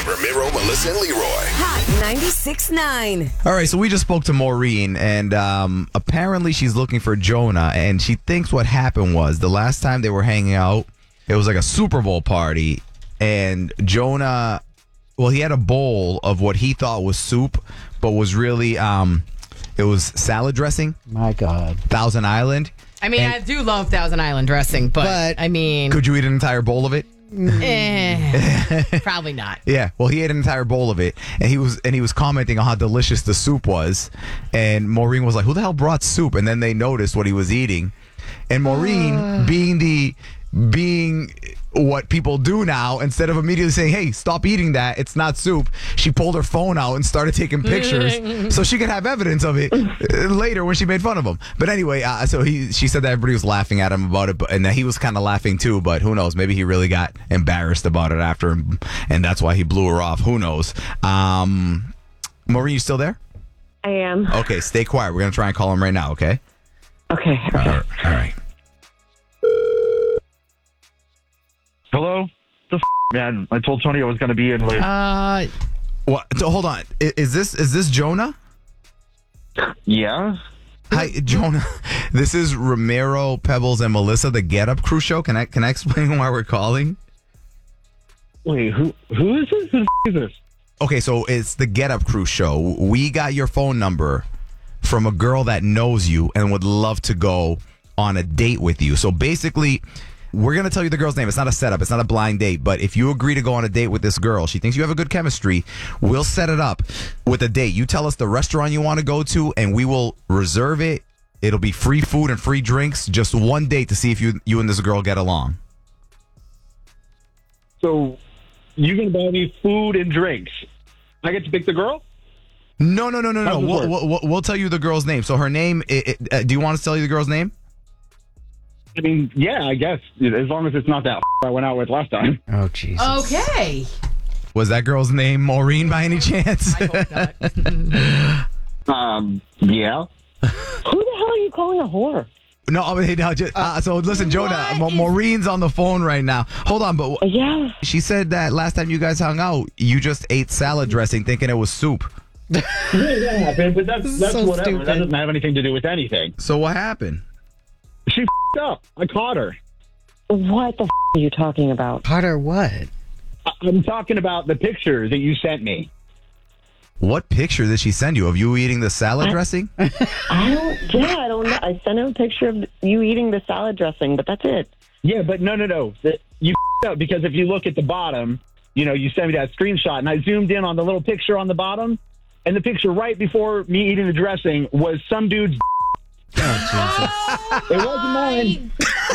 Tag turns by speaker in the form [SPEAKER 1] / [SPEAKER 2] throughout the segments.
[SPEAKER 1] Ramiro, Melissa, and Leroy.
[SPEAKER 2] Hot 96.9.
[SPEAKER 3] All right, so we just spoke to Maureen, and apparently she's looking for Jonah, and she thinks what happened was the last time they were hanging out, it was like a Super Bowl party, and Jonah, well, he had a bowl of what he thought was soup, but was really, it was salad dressing.
[SPEAKER 4] My God.
[SPEAKER 3] Thousand Island.
[SPEAKER 5] I mean, I do love Thousand Island dressing, but I mean...
[SPEAKER 3] Could you eat an entire bowl of it?
[SPEAKER 5] Probably not.
[SPEAKER 3] Yeah, well, he ate an entire bowl of it, and he was commenting on how delicious the soup was, and Maureen was like, "Who the hell brought soup?" And then they noticed what he was eating, and Maureen, being what people do now, instead of immediately saying, "Hey, stop eating that, it's not soup," she pulled her phone out and started taking pictures so she could have evidence of it later when she made fun of him. But anyway, she said that everybody was laughing at him about it, and that he was kind of laughing too, but who knows, maybe he really got embarrassed about it after, and that's why he blew her off. Who knows? Maureen, you still there?
[SPEAKER 6] I am.
[SPEAKER 3] Okay, stay quiet. We're going to try and call him right now, okay?
[SPEAKER 6] Okay.
[SPEAKER 3] All right.
[SPEAKER 7] Hello? Man, I told Tony I was going to be in late.
[SPEAKER 3] What? So, hold on. Is this Jonah?
[SPEAKER 7] Yeah?
[SPEAKER 3] Hi, Jonah. This is Ramiro, Pebbles, and Melissa, the Get Up Crew show. Can I explain why we're calling?
[SPEAKER 7] Wait, who is this? Who the is this?
[SPEAKER 3] Okay, so it's the Get Up Crew show. We got your phone number from a girl that knows you and would love to go on a date with you. So basically, we're going to tell you the girl's name. It's not a setup. It's not a blind date. But if you agree to go on a date with this girl, she thinks you have a good chemistry, we'll set it up with a date. You tell us the restaurant you want to go to, and we will reserve it. It'll be free food and free drinks. Just one date to see if you and this girl get along.
[SPEAKER 7] So, you going to buy me food and drinks? I get to pick the girl?
[SPEAKER 3] No.
[SPEAKER 7] How's this work?
[SPEAKER 3] We'll tell you the girl's name. So her name, do you want us to tell you the girl's name?
[SPEAKER 7] I mean, yeah, I guess. As long as it's not that I went out with last time.
[SPEAKER 4] Oh, Jesus.
[SPEAKER 5] Okay.
[SPEAKER 3] Was that girl's name Maureen by any chance?
[SPEAKER 5] I hope not.
[SPEAKER 7] Yeah.
[SPEAKER 6] Who the hell are you calling a whore?
[SPEAKER 3] So listen, Jonah, Maureen's on the phone right now. Hold on, but
[SPEAKER 6] Yeah.
[SPEAKER 3] she said that last time you guys hung out, you just ate salad dressing thinking it was soup.
[SPEAKER 7] Yeah, that happened, but that's
[SPEAKER 4] So
[SPEAKER 7] whatever.
[SPEAKER 4] stupid.
[SPEAKER 7] That doesn't have anything to do with anything.
[SPEAKER 3] So what happened?
[SPEAKER 7] She up. I caught her.
[SPEAKER 6] What the are you talking about?
[SPEAKER 4] Carter, what?
[SPEAKER 7] I'm talking about the picture that you sent me.
[SPEAKER 3] What picture did she send you of you eating the salad dressing?
[SPEAKER 6] I don't know. I sent him a picture of you eating the salad dressing, but that's it.
[SPEAKER 7] Yeah, but no. You up because if you look at the bottom, you sent me that screenshot, and I zoomed in on the little picture on the bottom, and the picture right before me eating the dressing was some dude's.
[SPEAKER 4] Oh,
[SPEAKER 7] It wasn't mine.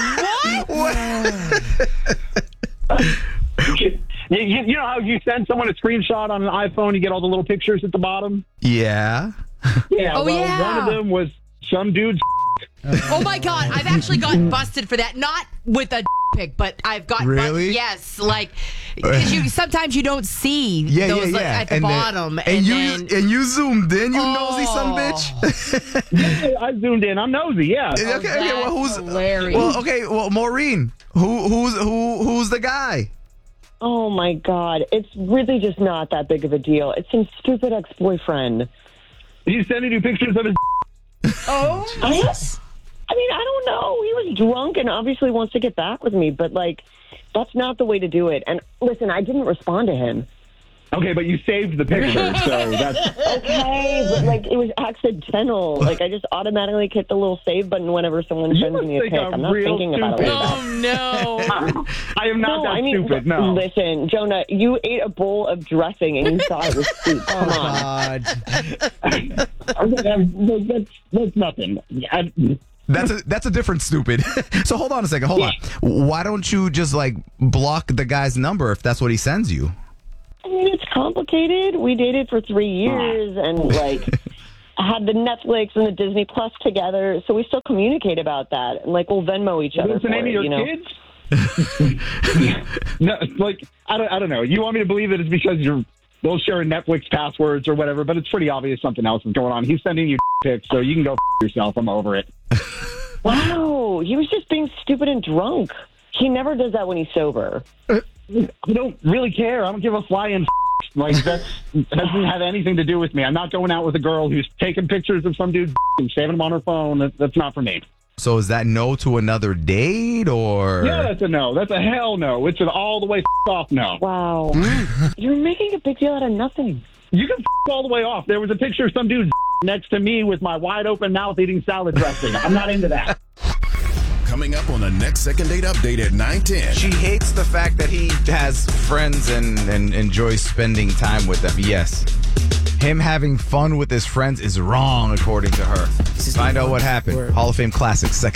[SPEAKER 7] You know how you send someone a screenshot on an iPhone, you get all the little pictures at the bottom?
[SPEAKER 3] Yeah.
[SPEAKER 7] Yeah,
[SPEAKER 5] Oh, yeah.
[SPEAKER 7] one of them was some dude's.
[SPEAKER 5] Oh, my God. I've actually gotten busted for that. Not with a pic, but I've gotten
[SPEAKER 3] Really?
[SPEAKER 5] yes. Like, because sometimes you don't see those like, at the bottom.
[SPEAKER 3] And you zoomed in, you nosy son of a bitch.
[SPEAKER 7] I zoomed in. I'm nosy, yeah.
[SPEAKER 3] Okay, well, who's
[SPEAKER 5] hilarious.
[SPEAKER 3] Well, Maureen, who's the guy?
[SPEAKER 6] Oh my God. It's really just not that big of a deal. It's some stupid ex-boyfriend.
[SPEAKER 7] He's sending you pictures of his.
[SPEAKER 5] Oh,
[SPEAKER 6] I mean, I don't know. He was drunk and obviously wants to get back with me, but that's not the way to do it. And listen, I didn't respond to him.
[SPEAKER 7] Okay, but you saved the picture, so that's...
[SPEAKER 6] Okay, but it was accidental. I just automatically hit the little save button whenever someone
[SPEAKER 7] You
[SPEAKER 6] sends
[SPEAKER 7] must
[SPEAKER 6] me a
[SPEAKER 7] think
[SPEAKER 6] pic.
[SPEAKER 7] I'm
[SPEAKER 6] I'm not
[SPEAKER 7] real
[SPEAKER 6] thinking about it
[SPEAKER 7] stupid.
[SPEAKER 6] like that.
[SPEAKER 5] oh, no.
[SPEAKER 7] I am not that stupid, no.
[SPEAKER 6] Listen, Jonah, you ate a bowl of dressing and you thought it was soup. Come on.
[SPEAKER 4] God.
[SPEAKER 7] That's nothing.
[SPEAKER 3] That's a different stupid. So hold on a second. Hold on. Why don't you just block the guy's number if that's what he sends you?
[SPEAKER 6] I mean, it's complicated. We dated for 3 years and had the Netflix and the Disney Plus together, so we still communicate about that. And we'll Venmo each other.
[SPEAKER 7] What's the name of your kids? No, I don't know. You want me to believe that it's because you're both sharing Netflix passwords or whatever, but it's pretty obvious something else is going on. He's sending you pics, so you can go yourself. I'm over it.
[SPEAKER 6] Wow, he was just being stupid and drunk. He never does that when he's sober.
[SPEAKER 7] I don't really care. I don't give a flying like that doesn't have anything to do with me. I'm not going out with a girl who's taking pictures of some dude and saving them on her phone. That's not for me.
[SPEAKER 3] So is that no to another date, or?
[SPEAKER 7] Yeah, that's a no. That's a hell no. It's an all the way off no.
[SPEAKER 6] Wow. You're making a big deal out of nothing.
[SPEAKER 7] You can all the way off. There was a picture of some dude next to me with my wide open mouth eating salad dressing. I'm not into that.
[SPEAKER 1] Coming up on the next second date update at 9:10.
[SPEAKER 3] She hates the fact that he has friends and enjoys spending time with them. Yes. Him having fun with his friends is wrong, according to her. Find out what happened. Hall of Fame Classics, second.